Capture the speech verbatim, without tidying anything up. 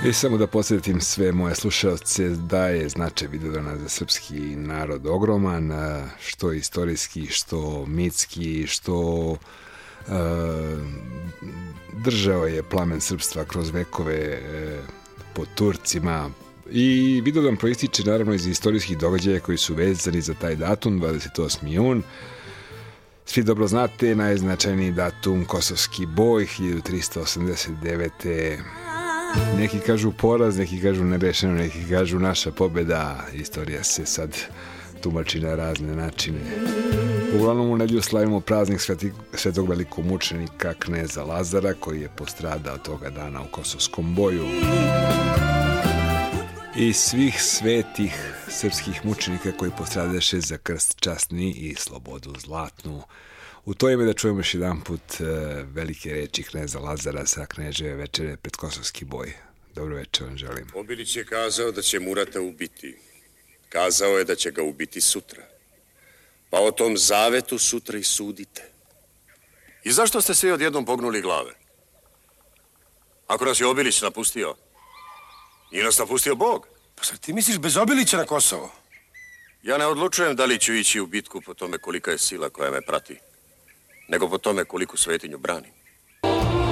I samo da podsjetim sve moje slušalce da je značaj Vidovdana za srpski narod ogroman, što istorijski, što mitski, što uh, držao je plamen srpstva kroz vekove uh, pod Turcima. I Vidovdan proističe naravno iz istorijskih događaja koji su vezani za taj datum, dvadeset osmi jun. Svi dobro znate, najznačajniji datum Kosovski boj, hiljadu tristo osamdeset devete. Neki kažu poraz, neki kažu nerešeno, neki kažu naša pobjeda. Istorija se sad tumači na razne načine. Uglavnom u nedjelju slavimo praznik sveti, svetog velikog mučenika kneza Lazara, koji je postradao toga dana u Kosovskom boju. I svih svetih srpskih mučenika koji postradaše za krst časni i slobodu zlatnu. U to ime da čujemo još jedan put uh, velike reči kneza Lazara sa kneževe večere pred Kosovski boj. Dobro večer vam želim. Obilić je kazao da će Murata ubiti. Kazao je da će ga ubiti sutra. Pa o tom zavetu sutra i sudite. I zašto ste svi odjednom pognuli glave? Ako nas je Obilić napustio, nije nas napustio Bog. Pa sad ti misliš bez Obilića na Kosovo? Ja ne odlučujem da li ću ići u bitku po tome kolika je sila koja me prati, nego po tome koliku svetinju branim.